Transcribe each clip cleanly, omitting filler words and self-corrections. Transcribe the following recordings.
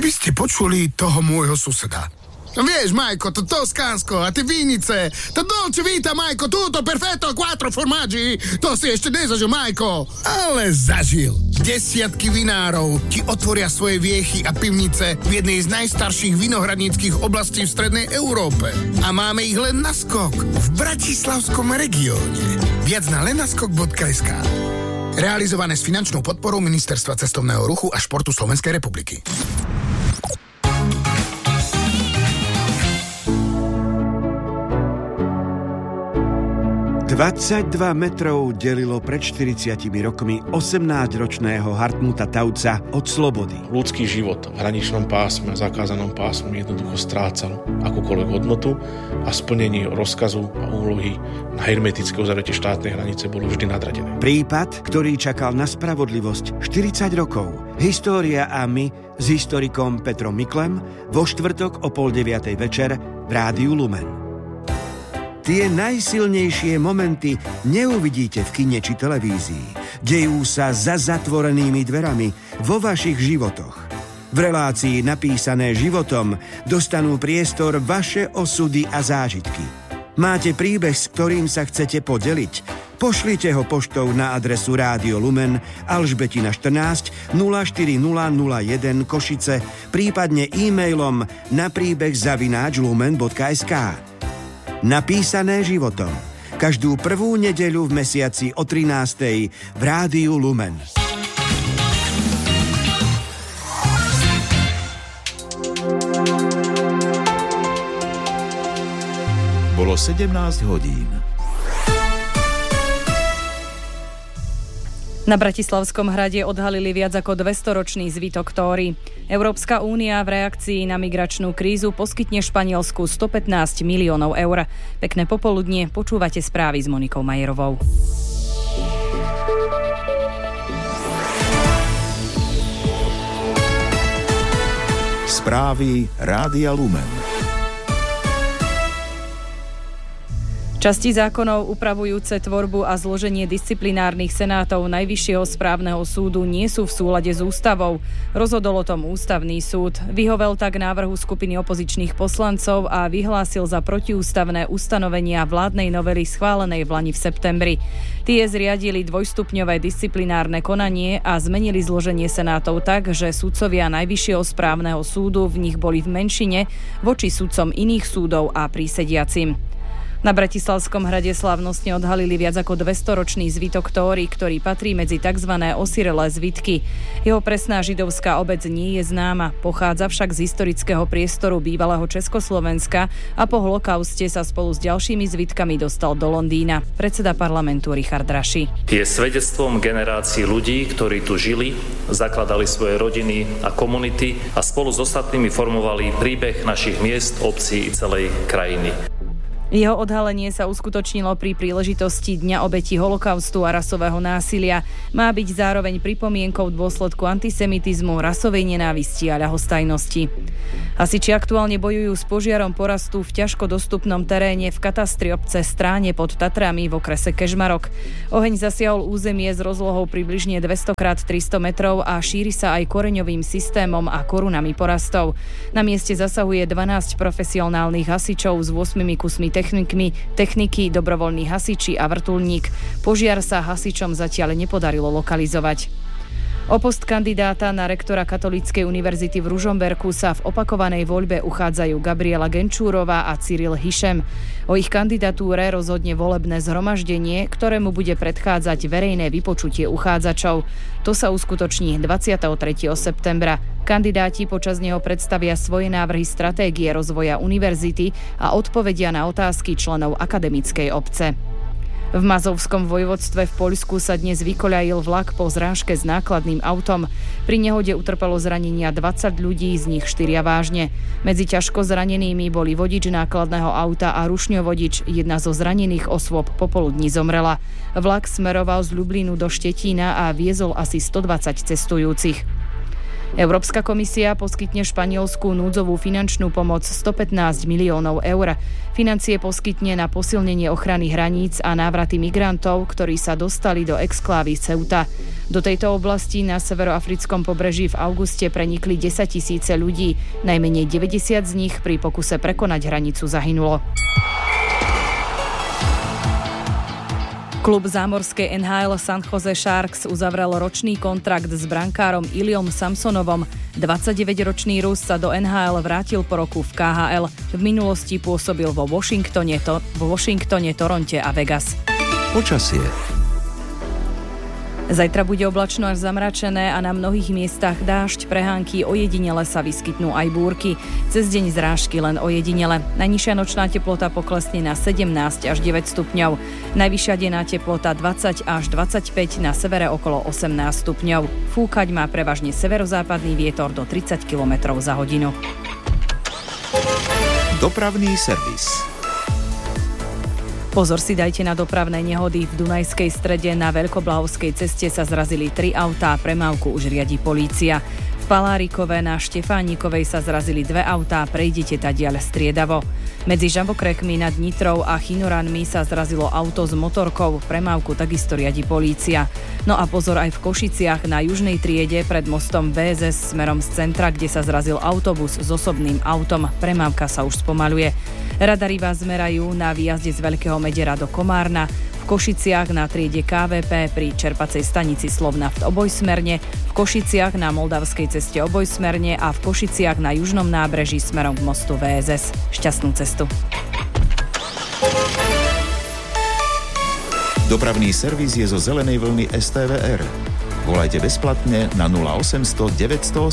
Keby ste počuli toho môjho suseda. No vieš, Majko, to Toskánsko a tie vínice, to Dolce Vita, Majko, túto perfetto quattro formaggi, to si ešte nezažil, Majko. Ale zažil. Desiatky vinárov ti otvoria svoje viechy a pivnice v jednej z najstarších vinohradníckych oblastí v strednej Európe. A máme ich len na skok v bratislavskom regióne. Viac na lenaskok.sk. Realizované s finančnou podporou Ministerstva cestovného ruchu a športu Slovenskej republiky. 22 metrov delilo pred 40 rokmi 18-ročného Hartmuta Tauca od slobody. Ľudský život v hraničnom pásme, zakázanom pásme jednoducho strácal akúkoľvek hodnotu a splnenie rozkazu a úlohy na hermetické uzavretie štátnej hranice bolo vždy nadradené. Prípad, ktorý čakal na spravodlivosť 40 rokov. História a my s historikom Petrom Miklem vo štvrtok o 8:30 večer v Rádiu Lumen. Tie najsilnejšie momenty neuvidíte v kine či televízii. Dejú sa za zatvorenými dverami vo vašich životoch. V relácii Napísané životom dostanú priestor vaše osudy a zážitky. Máte príbeh, s ktorým sa chcete podeliť? Pošlite ho poštou na adresu Rádio Lumen, Alžbetina 14 04001 Košice, prípadne e-mailom na príbeh@lumen.sk. Napísané životom. Každú prvú nedeľu v mesiaci o 13:00 v Rádiu Lumen. Bolo 17 hodín. Na Bratislavskom hrade odhalili viac ako 200-ročný zvitok Tóry. Európska únia v reakcii na migračnú krízu poskytne Španielsku 115 miliónov eur. Pekné popoludnie, počúvate správy s Monikou Majerovou. Správy Rádia Lumen. Časti zákonov upravujúce tvorbu a zloženie disciplinárnych senátov Najvyššieho správneho súdu nie sú v súlade s ústavou. Rozhodol o tom ústavný súd. Vyhovel tak návrhu skupiny opozičných poslancov a vyhlásil za protiústavné ustanovenia vládnej novely schválenej vlani v septembri. Tie zriadili dvojstupňové disciplinárne konanie a zmenili zloženie senátov tak, že sudcovia Najvyššieho správneho súdu v nich boli v menšine voči sudcom iných súdov a prísediacim. Na Bratislavskom hrade slávnostne odhalili viac ako 200-ročný zvitok Tóry, ktorý patrí medzi tzv. Osirelé zvitky. Jeho presná židovská obec nie je známa, pochádza však z historického priestoru bývalého Československa a po holokauste sa spolu s ďalšími zvitkami dostal do Londýna. Predseda parlamentu Richard Raši. Je svedectvom generácií ľudí, ktorí tu žili, zakladali svoje rodiny a komunity a spolu s ostatnými formovali príbeh našich miest, obcí i celej krajiny. Jeho odhalenie sa uskutočnilo pri príležitosti Dňa obetí holokaustu a rasového násilia. Má byť zároveň pripomienkou dôsledku antisemitizmu, rasovej nenávisti a ľahostajnosti. Hasiči aktuálne bojujú s požiarom porastu v ťažko dostupnom teréne v katastri obce Stráne pod Tatrami v okrese Kežmarok. Oheň zasiahol územie s rozlohou približne 200x300 metrov a šíri sa aj koreňovým systémom a korunami porastov. Na mieste zasahuje 12 profesionálnych hasičov s 8 kusmi techniky, dobrovoľní hasiči a vrtuľník. Požiar sa hasičom zatiaľ nepodarilo lokalizovať. O post kandidáta na rektora Katolíckej univerzity v Ružomberku sa v opakovanej voľbe uchádzajú Gabriela Genčúrová a Cyril Hišem. O ich kandidatúre rozhodne volebné zhromaždenie, ktorému bude predchádzať verejné vypočutie uchádzačov. To sa uskutoční 23. septembra. Kandidáti počas neho predstavia svoje návrhy stratégie rozvoja univerzity a odpovedia na otázky členov akademickej obce. V Mazovskom vojvodstve v Poľsku sa dnes vykoľajil vlak po zrážke s nákladným autom. Pri nehode utrpelo zranenia 20 ľudí, z nich 4 vážne. Medzi ťažko zranenými boli vodič nákladného auta a rušňovodič. Jedna zo zranených osôb popoludní zomrela. Vlak smeroval z Lublinu do Štetína a viezol asi 120 cestujúcich. Európska komisia poskytne Španielsku núdzovú finančnú pomoc 115 miliónov eur. Financie poskytne na posilnenie ochrany hraníc a návraty migrantov, ktorí sa dostali do exklávy Ceuta. Do tejto oblasti na severoafrickom pobreží v auguste prenikli 10 000 ľudí. Najmenej 90 z nich pri pokuse prekonať hranicu zahynulo. Klub zámorskej NHL San Jose Sharks uzavrel ročný kontrakt s brankárom Iliom Samsonovom. 29-ročný Rus sa do NHL vrátil po roku v KHL. V minulosti pôsobil vo Washingtone, Toronte a Vegas. Počasie. Zajtra bude oblačno až zamračené a na mnohých miestach dážď, prehánky, ojedinele sa vyskytnú aj búrky. Cez deň zrážky len ojedinele. Najnižšia nočná teplota poklesne na 17 až 9 stupňov. Najvyššia denná teplota 20 až 25, na severe okolo 18 stupňov. Fúkať má prevažne severozápadný vietor do 30 km za hodinu. Dopravný servis. Pozor si dajte na dopravné nehody. V Dunajskej Strede na Veľkoblahovskej ceste sa zrazili 3 autá, premávku už riadi polícia. V Palárikove na Štefánikovej sa zrazili 2 autá, prejdete tadiaľ striedavo. Medzi Žabokrekmi nad Nitrou a Chinoranmi sa zrazilo auto s motorkou, premávku takisto riadi polícia. No a pozor aj v Košiciach na južnej triede pred mostom VSS smerom z centra, kde sa zrazil autobus s osobným autom, premávka sa už spomaľuje. Radary vás zmerajú na výjazde z Veľkého Medera do Komárna, v Košiciach na triede KVP pri čerpacej stanici Slovnaft obojsmerne, v Košiciach na Moldavskej ceste obojsmerne a v Košiciach na južnom nábreží smerom k mostu VSS. Šťastnú cestu. Dopravný servis je zo zelenej vlny STVR. Volajte bezplatne na 0800 900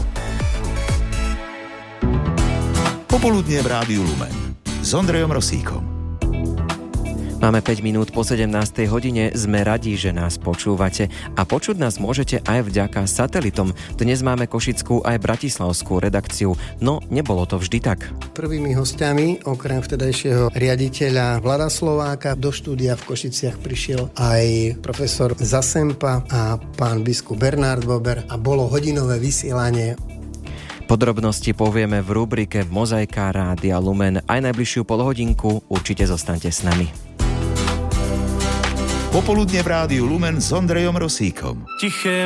800. Popoludnie v Rádiu Lumen s Ondrejom Rosíkom. Máme 5 minút po 17. hodine, sme radi, že nás počúvate a počuť nás môžete aj vďaka satelitom. Dnes máme košickú aj bratislavskú redakciu, no nebolo to vždy tak. Prvými hostiami, okrem vtedajšieho riaditeľa Vlada Slováka, do štúdia v Košiciach prišiel aj profesor Zasempa a pán biskup Bernard Bober a bolo hodinové vysielanie. Podrobnosti povieme v rubrike Mozaika Rádia Lumen. Aj najbližšiu polhodinku, určite zostaňte s nami. Popoludne v Rádiu Lumen s Ondrejom Rosíkom. Tiché